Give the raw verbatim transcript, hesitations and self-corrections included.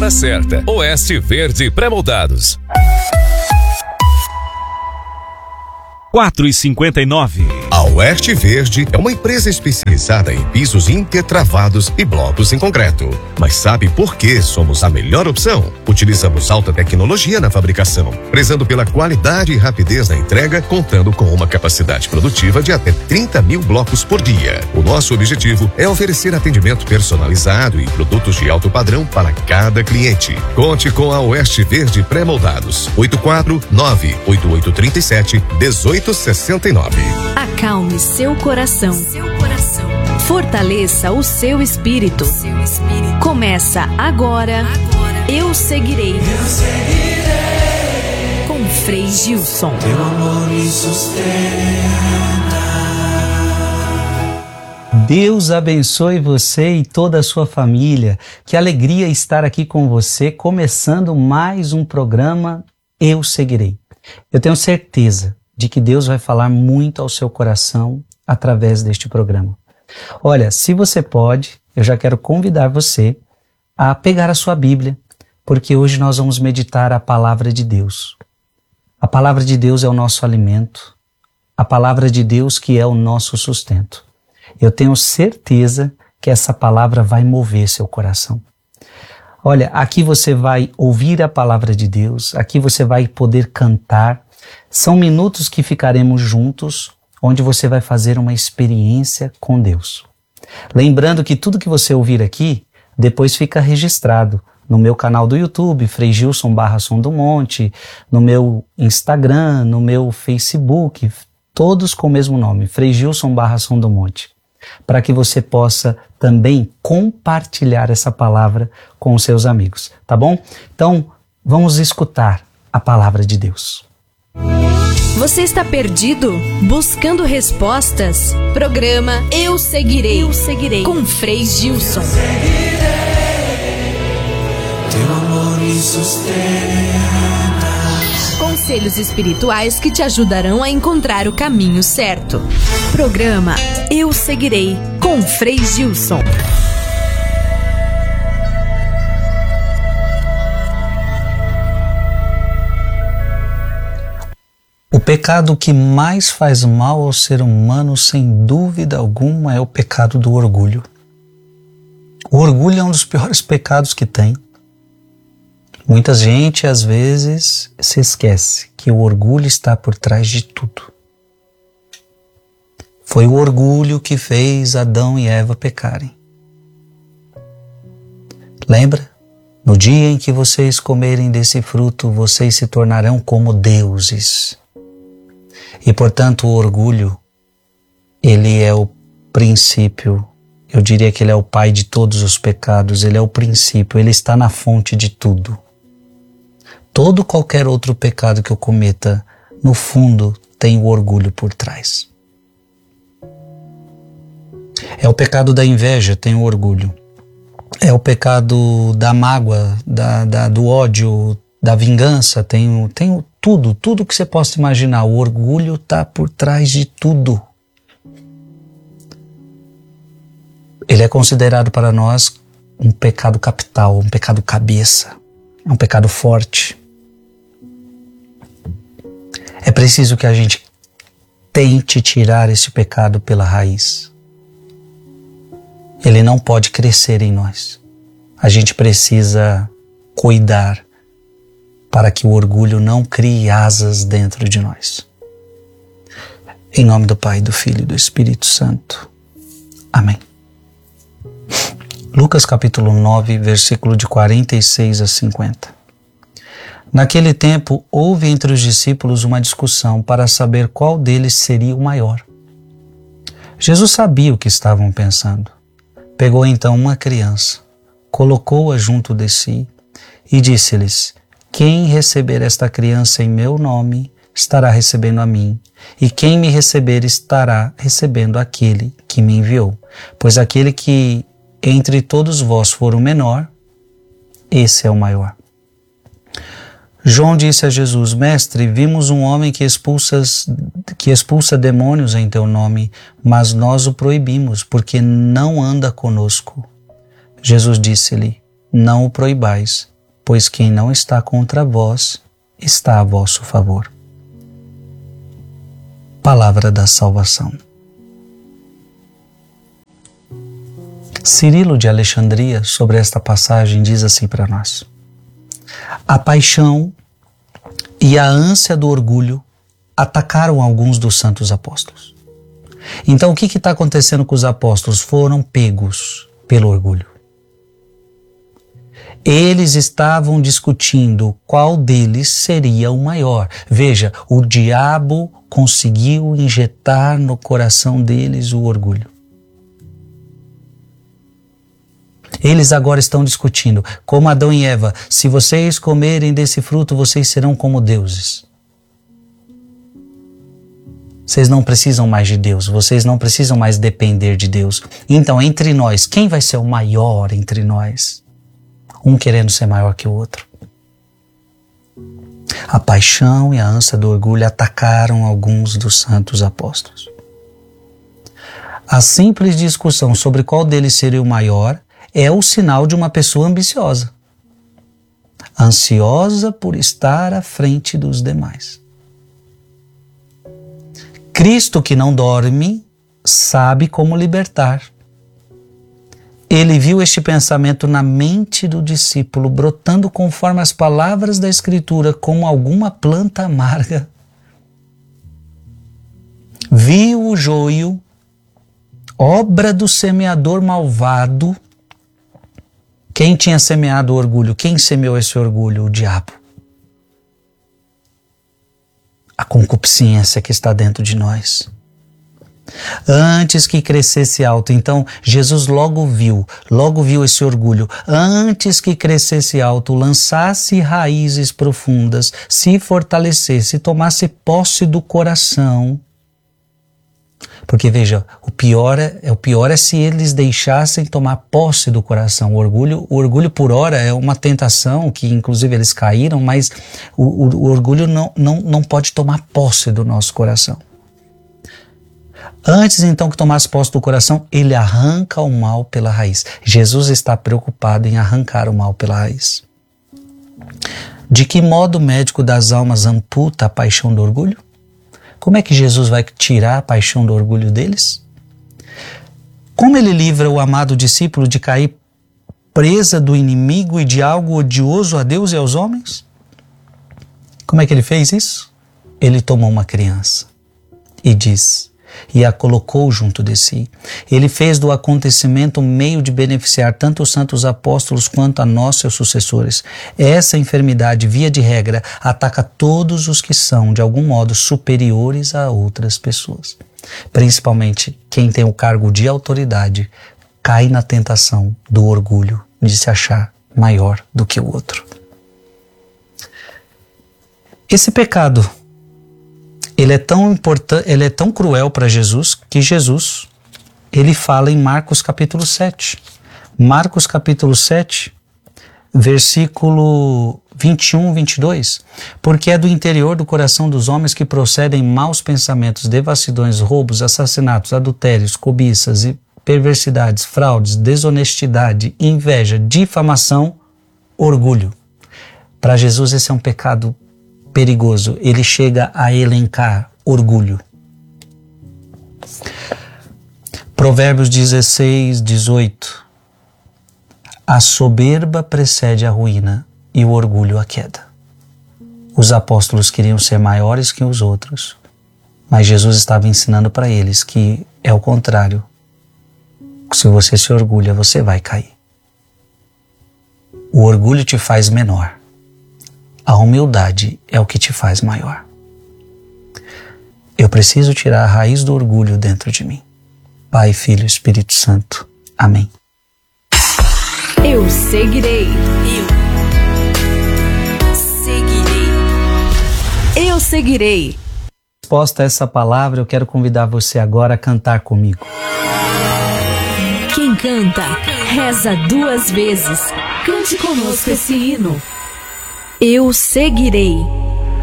hora certa. Oeste Verde Pré-moldados. quatro e cinquenta e nove. A Oeste Verde é uma empresa especializada em pisos intertravados e blocos em concreto. Mas sabe por que somos a melhor opção? Utilizamos alta tecnologia na fabricação, prezando pela qualidade e rapidez na entrega, contando com uma capacidade produtiva de até trinta mil blocos por dia. O nosso objetivo é oferecer atendimento personalizado e produtos de alto padrão para cada cliente. Conte com a Oeste Verde Pré-moldados. oito quatro nove oito oito três sete um oito seis nove. Acalme seu coração. Seu coração. Fortaleça o seu espírito. Seu espírito. Começa agora. agora. Eu seguirei. Eu seguirei. Com Frei Gilson. Teu amor me sustenta. Deus abençoe você e toda a sua família. Que alegria estar aqui com você, começando mais um programa Eu Seguirei. Eu tenho certeza de que Deus vai falar muito ao seu coração através deste programa. Olha, se você pode, eu já quero convidar você a pegar a sua Bíblia, porque hoje nós vamos meditar a palavra de Deus. A palavra de Deus é o nosso alimento, a palavra de Deus que é o nosso sustento. Eu tenho certeza que essa palavra vai mover seu coração. Olha, aqui você vai ouvir a palavra de Deus, aqui você vai poder cantar. São minutos que ficaremos juntos, onde você vai fazer uma experiência com Deus. Lembrando que tudo que você ouvir aqui, depois fica registrado no meu canal do YouTube, Frei Gilson barra Som do Monte, no meu Instagram, no meu Facebook, todos com o mesmo nome, Frei Gilson barra Som do Monte, para que você possa também compartilhar essa palavra com os seus amigos, tá bom? Então, vamos escutar a palavra de Deus. Você está perdido? Buscando respostas? Programa Eu Seguirei. Eu Seguirei. Com Frei Gilson. Eu seguirei. Teu amor me sustenta. Conselhos espirituais que te ajudarão a encontrar o caminho certo. Programa Eu Seguirei. Com Frei Gilson. O pecado que mais faz mal ao ser humano, sem dúvida alguma, é o pecado do orgulho. O orgulho é um dos piores pecados que tem. Muita gente, às vezes, se esquece que o orgulho está por trás de tudo. Foi o orgulho que fez Adão e Eva pecarem. Lembra? No dia em que vocês comerem desse fruto, vocês se tornarão como deuses. E, portanto, o orgulho, ele é o princípio, eu diria que ele é o pai de todos os pecados, ele é o princípio, ele está na fonte de tudo. Todo qualquer outro pecado que eu cometa, no fundo, tem o orgulho por trás. É o pecado da inveja, tem o orgulho. É o pecado da mágoa, da, da, do ódio, da vingança, tem, tem tudo, tudo que você possa imaginar. O orgulho está por trás de tudo. Ele é considerado para nós um pecado capital, um pecado cabeça, é um pecado forte. É preciso que a gente tente tirar esse pecado pela raiz. Ele não pode crescer em nós. A gente precisa cuidar para que o orgulho não crie asas dentro de nós. Em nome do Pai, do Filho e do Espírito Santo. Amém. Lucas capítulo nove, versículo de quarenta e seis a cinquenta. Naquele tempo, houve entre os discípulos uma discussão para saber qual deles seria o maior. Jesus sabia o que estavam pensando. Pegou então uma criança, colocou-a junto de si e disse-lhes: quem receber esta criança em meu nome, estará recebendo a mim, e quem me receber estará recebendo aquele que me enviou. Pois aquele que entre todos vós for o menor, esse é o maior. João disse a Jesus: Mestre, vimos um homem que expulsa, que expulsa demônios em teu nome, mas nós o proibimos, porque não anda conosco. Jesus disse-lhe: Não o proibais, pois quem não está contra vós está a vosso favor. Palavra da salvação. Cirilo de Alexandria, sobre esta passagem, diz assim para nós: a paixão e a ânsia do orgulho atacaram alguns dos santos apóstolos. Então, o que está acontecendo com os apóstolos? Foram pegos pelo orgulho. Eles estavam discutindo qual deles seria o maior. Veja, o diabo conseguiu injetar no coração deles o orgulho. Eles agora estão discutindo, como Adão e Eva: se vocês comerem desse fruto, vocês serão como deuses. Vocês não precisam mais de Deus, vocês não precisam mais depender de Deus. Então, entre nós, quem vai ser o maior entre nós? Um querendo ser maior que o outro. A paixão e a ânsia do orgulho atacaram alguns dos santos apóstolos. A simples discussão sobre qual deles seria o maior é o sinal de uma pessoa ambiciosa, ansiosa por estar à frente dos demais. Cristo, que não dorme, sabe como libertar. Ele viu este pensamento na mente do discípulo, brotando conforme as palavras da Escritura, como alguma planta amarga. Viu o joio, obra do semeador malvado. Quem tinha semeado o orgulho? Quem semeou esse orgulho? O diabo. A concupiscência que está dentro de nós. Antes que crescesse alto, então Jesus logo viu, logo viu esse orgulho. Antes que crescesse alto, lançasse raízes profundas, se fortalecesse, tomasse posse do coração. Porque veja, o pior é, o pior é se eles deixassem tomar posse do coração. O orgulho, o orgulho por hora é uma tentação que inclusive eles caíram, mas o, o, o orgulho não, não, não pode tomar posse do nosso coração. Antes então que tomasse posse do coração, ele arranca o mal pela raiz. Jesus está preocupado em arrancar o mal pela raiz. De que modo o médico das almas amputa a paixão do orgulho? Como é que Jesus vai tirar a paixão do orgulho deles? Como ele livra o amado discípulo de cair presa do inimigo e de algo odioso a Deus e aos homens? Como é que ele fez isso? Ele tomou uma criança e diz, e a colocou junto de si. Ele fez do acontecimento um meio de beneficiar tanto os santos apóstolos quanto a nós, seus sucessores. Essa enfermidade, via de regra, ataca todos os que são, de algum modo, superiores a outras pessoas. Principalmente quem tem o cargo de autoridade, cai na tentação do orgulho de se achar maior do que o outro. Esse pecado, ele é tão importante, ele é tão cruel para Jesus, que Jesus, ele fala em Marcos capítulo sete. Marcos capítulo sete, versículo vinte e um, vinte e dois. Porque é do interior do coração dos homens que procedem maus pensamentos, devassidões, roubos, assassinatos, adultérios, cobiças e perversidades, fraudes, desonestidade, inveja, difamação, orgulho. Para Jesus esse é um pecado perigoso. Ele chega a elencar orgulho. Provérbios dezesseis, dezoito. A soberba precede a ruína e o orgulho a queda. Os apóstolos queriam ser maiores que os outros, mas Jesus estava ensinando para eles que é o contrário. Se você se orgulha, você vai cair. O orgulho te faz menor. A humildade é o que te faz maior. Eu preciso tirar a raiz do orgulho dentro de mim. Pai, Filho e Espírito Santo. Amém. Eu seguirei. Eu seguirei. Eu seguirei. Resposta a essa palavra, eu quero convidar você agora a cantar comigo. Quem canta, reza duas vezes. Cante conosco esse hino. Eu seguirei.